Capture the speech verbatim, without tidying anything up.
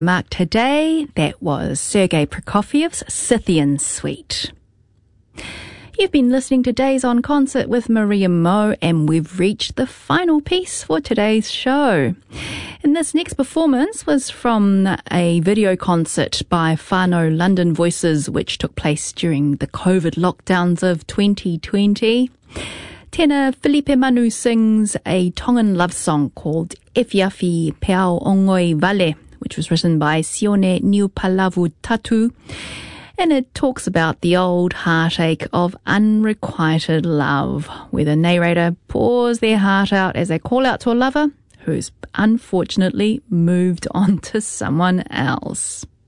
Mark today, that was Sergei Prokofiev's Scythian Suite. You've been listening to Days on Concert with Maria Moe, and we've reached the final piece for today's show. And this next performance was from a video concert by Whānau London Voices, which took place during the COVID lockdowns of twenty twenty. Tenor Felipe Manu sings a Tongan love song called Efiafi Peao Ongoi Vale, which was written by Sione Niupalavu Tatu. And it talks about the old heartache of unrequited love, where the narrator pours their heart out as they call out to a lover who's unfortunately moved on to someone else.